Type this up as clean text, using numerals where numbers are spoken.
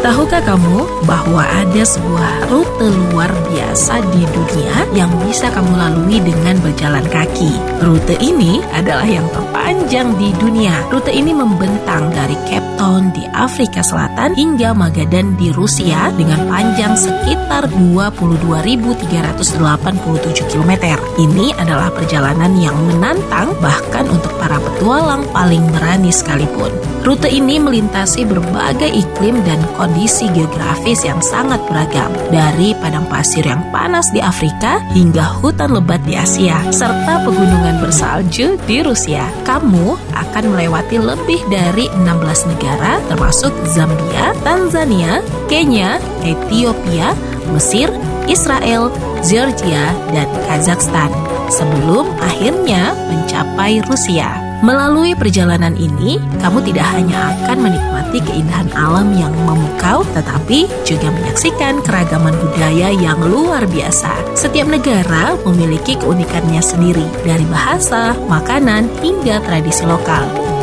Tahukah kamu bahwa ada sebuah rute luar biasa di dunia yang bisa kamu lalui dengan berjalan kaki? Rute ini adalah yang terpanjang di dunia. Rute ini membentang dari Cape Town di Afrika Selatan hingga Magadan di Rusia dengan panjang sekitar 22.387 km. Ini adalah perjalanan yang menantang bahkan untuk para petualang paling berani sekalipun. Rute ini melintasi berbagai iklim dan kondisi geografis yang sangat beragam, dari padang pasir yang panas di Afrika hingga hutan lebat di Asia, serta pegunungan bersalju di Rusia. Kamu akan melewati lebih dari 16 negara termasuk Zambia, Tanzania, Kenya, Ethiopia, Mesir, Israel, Georgia, dan Kazakhstan sebelum akhirnya mencapai Rusia. Melalui perjalanan ini, kamu tidak hanya akan menikmati keindahan alam yang memukau, tetapi juga menyaksikan keragaman budaya yang luar biasa. Setiap negara memiliki keunikannya sendiri, dari bahasa, makanan, hingga tradisi lokal.